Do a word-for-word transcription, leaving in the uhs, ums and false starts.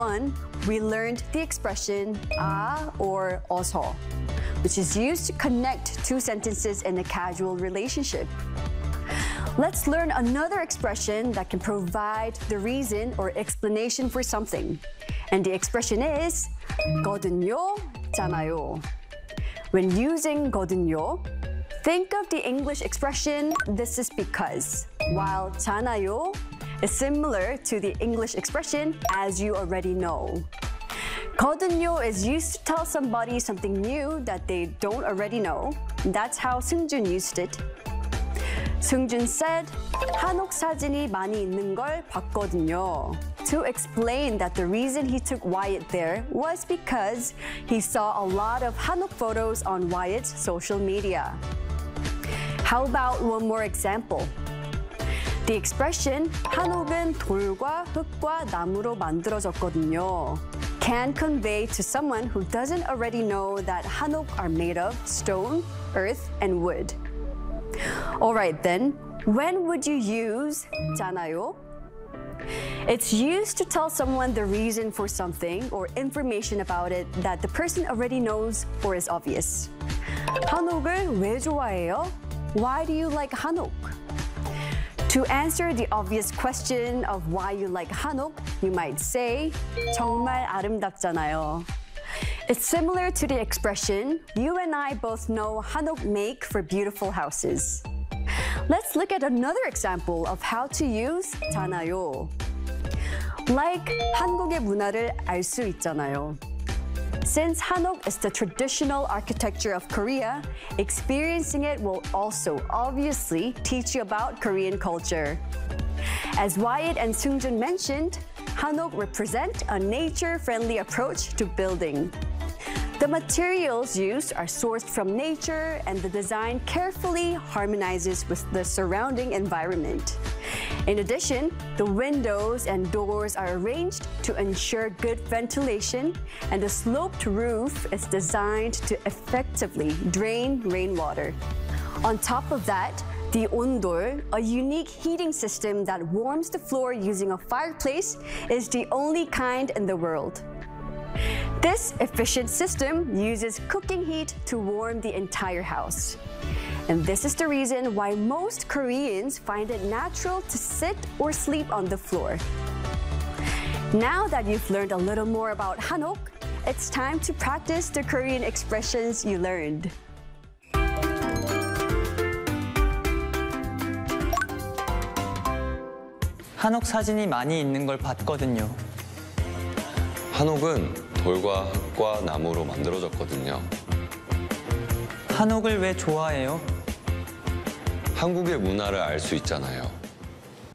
One, we learned the expression 아 or 어서, which is used to connect two sentences in a casual relationship. Let's learn another expression that can provide the reason or explanation for something. And the expression is 거든요, 잖아요. When using 거든요, think of the English expression this is because, while 잖아요 is similar to the English expression as you already know. 거든요 is used to tell somebody something new that they don't already know. That's how Seungjun used it. Seungjun said, 한옥 사진이 많이 있는 걸 봤거든요. To explain that the reason he took Wyatt there was because he saw a lot of 한옥 photos on Wyatt's social media. How about one more example? The expression 한옥은 돌과 흙과 나무로 만들어졌거든요 can convey to someone who doesn't already know that 한옥 are made of stone, earth, and wood. All right then, when would you use 잖아요? It's used to tell someone the reason for something or information about it that the person already knows or is obvious. 한옥을 왜 좋아해요? Why do you like 한옥? To answer the obvious question of why you like 한옥, you might say, 정말 아름답잖아요. It's similar to the expression, you and I both know 한옥 make for beautiful houses. Let's look at another example of how to use 잖아요. Like, 한국의 문화를 알 수 있잖아요. Since 한옥 is the traditional architecture of Korea, experiencing it will also obviously teach you about Korean culture. As Wyatt and Seungjun mentioned, 한옥 represent a nature-friendly approach to building. The materials used are sourced from nature, and the design carefully harmonizes with the surrounding environment. In addition, the windows and doors are arranged to ensure good ventilation, and the sloped roof is designed to effectively drain rainwater. On top of that, the ondol, a unique heating system that warms the floor using a fireplace, is the only kind in the world. This efficient system uses cooking heat to warm the entire house. And this is the reason why most Koreans find it natural to sit or sleep on the floor. Now that you've learned a little more about 한옥, it's time to practice the Korean expressions you learned. 한옥 사진이 많이 있는 걸 봤거든요. 한옥은 돌과 흙과 나무로 만들어졌거든요. 한옥을 왜 좋아해요? 한국의 문화를 알 수 있잖아요.